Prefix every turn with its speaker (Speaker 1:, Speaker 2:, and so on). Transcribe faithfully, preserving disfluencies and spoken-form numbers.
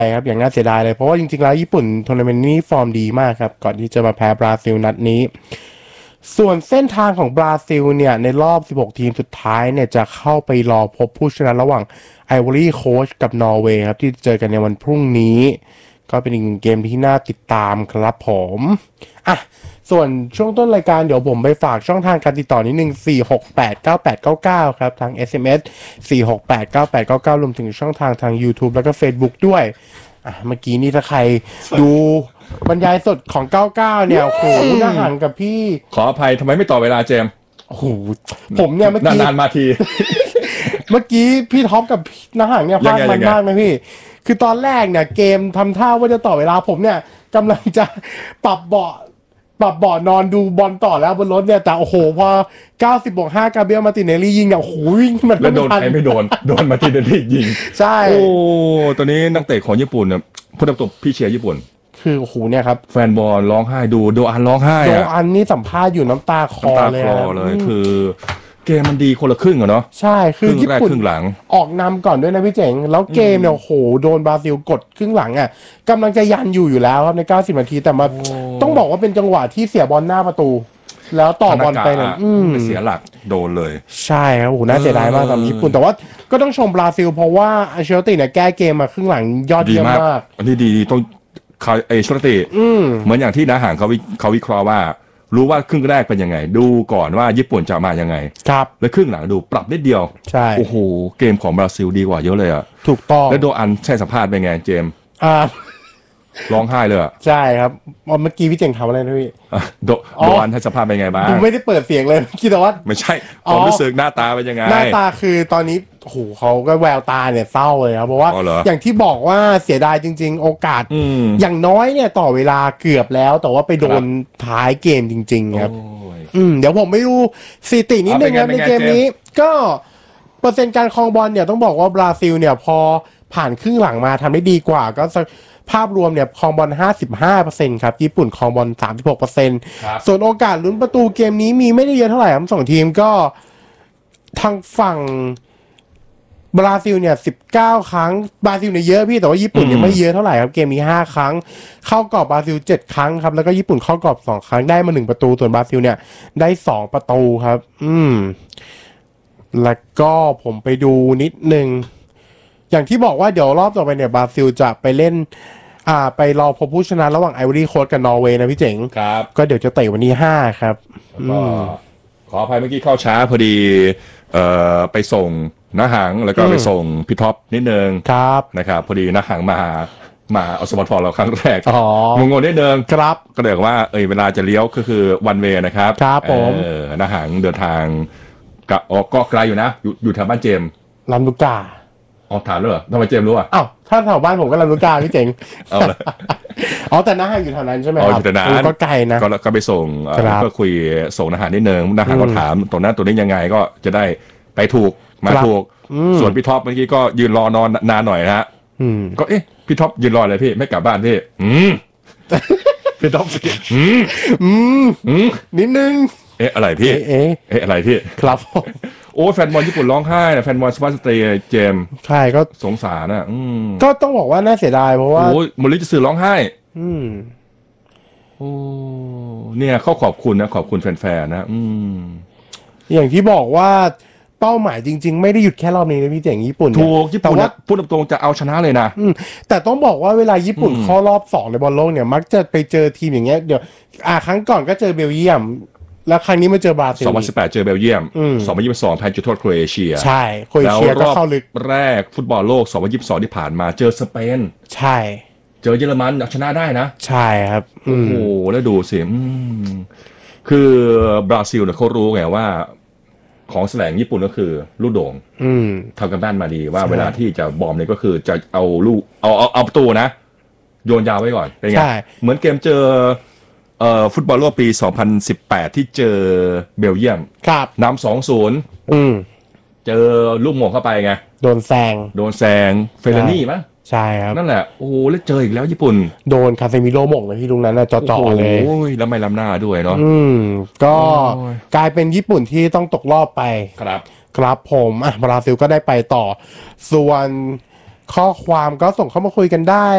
Speaker 1: ครับอย่างน่าเสียดายเลยเพราะว่าจริงๆแล้วญี่ปุ่นทัวร์นาเมนต์นี้ฟอร์มดีมากครับก่อนที่จะมาแพ้บราซิลนัดนี้ส่วนเส้นทางของบราซิลเนี่ยในรอบสิบหกทีมสุดท้ายเนี่ยจะเข้าไปรอพบผู้ชนะระหว่างไอวอรี่โค้ชกับนอร์เวย์ครับที่เจอกันในวันพรุ่งนี้ก็เป็นอีกเกมที่น่าติดตามครับผมอ่ะส่วนช่วงต้นรายการเดี๋ยวผมไปฝากช่องทางการติดต่อนิดนึงสี่ หก แปด เก้า แปด เก้า เก้าครับทาง เอส เอ็ม เอส สี่ หก แปด เก้า แปด เก้า เก้ารวมถึงช่องทางทาง YouTube แล้วก็ Facebook ด้วยอ่ะเมื่อกี้นี่ถ้าใครดูบรรยายสดของเก้าเก้าเนี่ยโอ้โหน่าหันกับพี่
Speaker 2: ขออภัยทำไมไม่ต่อเวลาเจม
Speaker 1: โอ้โหผมเนี่ยเมื่อกี้
Speaker 2: นานๆมาที
Speaker 1: เมื่อกี้พี่ท็อปกับน้าหังเนี่ยพลาดมันมากนะพี่คือตอนแรกเนี่ยเกมทำท่าว่าจะต่อเวลาผมเนี่ยกำลังจะปรับเบาะปรับเบาะนอนดูบอลต่อแล้วบนรถเนี่ยแต่โอ้โหพอเก้าสิบ บวก ห้ากาเบรียล มาร์ติเนลลี่ยิงเนี่ยโอ้โหวิ่งมัน
Speaker 2: แล้วโดนใครไม่โดนโดนมาร์ติเนลลี่ยิง
Speaker 1: ใช่
Speaker 2: โอ้ตัวนี้นักเตะของญี่ปุ่นเนี่ยพูดตรงๆพี่เชียร์ญี่ปุ่น
Speaker 1: คือโอ้โหเนี่ยครับ
Speaker 2: แฟนบอลร้องไห้ดูโดอันร้องไห้
Speaker 1: โดอันนี่สัมภาษณ์อยู่น้ำตาคลอเลย
Speaker 2: น้ำตาคลอเลยคือเกมมันดีคนละครึ่งอะเนาะ
Speaker 1: ใช่คือญี่ปุ่น
Speaker 2: ครึ่งหลัง
Speaker 1: ออกนำก่อนด้วยนะพี่เจ๋งแล้วเกมเนี่ยโอ้โหโดนบราซิลกดครึ่งหลังอ่ะกำลังจะยันอยู่อยู่แล้วครับในเก้าสิบนาทีแต่มาต้องบอกว่าเป็นจังหวะที่เสียบอลหน้าประตูแล้วต่อบอลไปเนี่ย
Speaker 2: เสียหลักโดนเลย
Speaker 1: ใช่ครับโอ้โหน่าเสียดายมากสำหรับญี่ปุ่นแต่ว่าก็ต้องชมบราซิลเพราะว่าอัลเชลติเนี่ยแก้เกมมาครึ่งหลังยอดเยี่ยมมาก
Speaker 2: อันนี้ดีต้องเอชลติเหมือนอย่างที่นาหางเขาเขาวิเคราะห์ว่ารู้ว่าครึ่งแรกเป็นยังไงดูก่อนว่าญี่ปุ่นจะมายังไง
Speaker 1: ครับ
Speaker 2: แล้วครึ่งหลังดูปรับนิดเดียว
Speaker 1: ใช่
Speaker 2: โอ้โหเกมของบราซิลดีกว่าเยอะเลยอ่ะ
Speaker 1: ถูกต้อง
Speaker 2: แล้วโดอันใช่สัมภาษณ์เป็นไงเจมอ่าร้องไห้เลยอ่ะ
Speaker 1: ใช่ครับเมื่อกี้พี่เจ๋งทำอะไรนะพี่
Speaker 2: โดโดอันให้สัมภาษณ์เป็นไงบ้าง
Speaker 1: ผมไม่ได้เปิดเสียงเลยคิดแต่ว่า
Speaker 2: ไม่ใช่ความรู้สึกหน้าตาเป็นยังไง
Speaker 1: หน้าตาคือตอนนี้โอ้โหเขาก็แววตาเนี่ยเศร้าเลยครับเพราะว่าอย่างที่บอกว่าเสียดายจริงๆโอกาสอย่างน้อยเนี่ยต่อเวลาเกือบแล้วแต่ว่าไปโดนท้ายเกมจริงๆครับอืมเดี๋ยวผมไม่รู้สถิตินิดนึงครับในเกมนี้ก็เปอร์เซ็นต์การครองบอลเนี่ยต้องบอกว่าบราซิลเนี่ยพอผ่านครึ่งหลังมาทำได้ดีกว่าก็ภาพรวมเนี่ยครองบอล ห้าสิบห้าเปอร์เซ็นต์ ครับญี่ปุ่นครองบอล สามสิบหกเปอร์เซ็นต์ ส่วนโอกาสลุ้นประตูเกมนี้มีไม่ได้เยอะเท่าไหร่ทั้งสองทีมก็ทางฝั่งบราซิลเนี่ยสิบเก้าครั้งบราซิลเนี่ยเยอะพี่แต่ว่าญี่ปุ่นเนี่ยไม่เยอะเท่าไหร่ครับเกมนี้ห้าครั้งเข้ากรอบบราซิลเจ็ดครั้งครับแล้วก็ญี่ปุ่นเข้ากรอบสองครั้งได้มาหนึ่งประตูส่วนบราซิลเนี่ยได้สองประตูครับอืมแล้วก็ผมไปดูนิดนึงอย่างที่บอกว่าเดี๋ยวรอบต่อไปเนี่ยบราซิลจะไปเล่นอ่าไปรอพบผู้ชนะระหว่างไอวอรี่โค้ชกับนอร์เวย์นะพี่เจ๋ง
Speaker 2: ครับ
Speaker 1: ก็เดี๋ยวจะเตะวันที่ห้าครับ
Speaker 2: ก็ขออภัยเมื่อกี้เข้าช้าพอดีเอ่อไปส่งน้าหางแล้วก็ไปส่งพี่ท็อปนิดนึง
Speaker 1: ครับ
Speaker 2: นะครับพอดีน้าหางมามาเอาสปอร์ตฟอร์เราครั้งแรก
Speaker 1: อ๋อง
Speaker 2: งๆนิดนึง
Speaker 1: ครับ
Speaker 2: ก็เลยว่าเอ้ยเวลาจะเลี้ยวก็คือวันเวย์นะครับ
Speaker 1: ครับผม
Speaker 2: เออน้าหางเดินทางก็ก็ไกลอยู่นะอยู่อยู่แถวบ้านเจม
Speaker 1: ลำลูกกา
Speaker 2: อ๋อถามเลยเหรอทำไมเจมรู้อ่ะ
Speaker 1: อ้าวถ้าแถวบ้านผมก็ลำลูกกาพี่เจ๋งเอาเลยอ๋อแต่น้าหางอยู่แถวนั้นใช่ไหมครับ
Speaker 2: อยู่แถวนั้น
Speaker 1: ก็ไกลนะ
Speaker 2: ก็ก็ไปส่งก็คุยส่งอาหารนิดนึงอาหารก็ถามตรงนั้นตัวนี้ยังไงก็จะได้ไปถูกมาถูกส่วนพี่ท็อปเมื่อกี้ก็ยืนรอนอนนานหน่อยนะฮะก็เอ๊ะพี่ท็อปยืนรออะไรพี่ไม่กลับบ้านพี่อืมพี่ท็อปอืม
Speaker 1: อืมอืมนิดนึง
Speaker 2: เอ๊ะอะไรพี่
Speaker 1: เอ๊ะ
Speaker 2: เอ๊ะอะไรพี่
Speaker 1: ครับ
Speaker 2: โอ้แฟนบอลญี่ปุ่นร้องไห้นะแฟนบอลสปาร์ตเตย์เจม
Speaker 1: ใช่ก็
Speaker 2: สงสารนะอืม
Speaker 1: ก็ต้องบอกว่าน่าเสียดายเพราะว่า
Speaker 2: โอ้มอริจิสึร้องไห้
Speaker 1: อืม
Speaker 2: โอ้เนี่ยเขาขอบคุณนะขอบคุณแฟนๆนะอืม
Speaker 1: อย่างที่บอกว่าเป้าหมายจริงๆไม่ได้หยุดแค่รอบนี้นะพี่เจ๋งญี่ปุ่น
Speaker 2: ถูกญี่ปุ่นนะพูดตรงๆจะเอาชนะเลยนะ
Speaker 1: แต่ต้องบอกว่าเวลาญี่ปุ่นเข้ารอบสองในบอลโลกเนี่ยมักจะไปเจอทีมอย่างเงี้ยเดี๋ยวอ่าครั้งก่อนก็เจอเบลเยียมแล้วครั้งนี้มาเจอบราซิล
Speaker 2: สองพันสิบแปดเจอเบลเยียมสองพันยี่สิบสองแพ้จุดโทษโครเอเชีย
Speaker 1: ใช่โครเอเชียก็เข้าลึก
Speaker 2: แรกฟุตบอลโลกสองพันยี่สิบสองที่ผ่านมาเจอสเปน
Speaker 1: ใช่
Speaker 2: เจอเยอรมันชนะได้นะ
Speaker 1: ใช่ครับ
Speaker 2: โอ้โหแล้วดูสิคือบราซิลเนี่ยเขารู้ไงว่าของแสลงญี่ปุ่นก็คือลูกโด่งทำกันบ้านมาดีว่าเวลาที่จะบอมเนี่ยก็คือจะเอาลูกเอาเอาเอาประตูนะโยนยาวไว้ก่อนเป็นไงเหมือนเกมเจอเอ่อฟุตบอลโลกปีสองพันสิบแปดที่เจอเบลเยียม
Speaker 1: ครับ
Speaker 2: นำ สองศูนย์
Speaker 1: อืม
Speaker 2: เจอลูกโมงเข้าไปไง
Speaker 1: โดนแซง
Speaker 2: โดนแซงเฟลนี่มั้ย
Speaker 1: ใช่ครับ
Speaker 2: นั่นแหละโอ้โหแล้วเจออีกแล้วญี่ปุ่น
Speaker 1: โดนคาเซมิโร่หม่งเลยที่ตรงนั้นน่ะจ่อๆเลย
Speaker 2: โอ้ยแล้วไม่ล้ำหน้าด้วยเนาะ
Speaker 1: อืมก็กลายเป็นญี่ปุ่นที่ต้องตกรอบไป
Speaker 2: ครับ
Speaker 1: ครับผมอ่ะบราซิลก็ได้ไปต่อส่วนข้อความก็ส่งเข้ามาคุยกันได้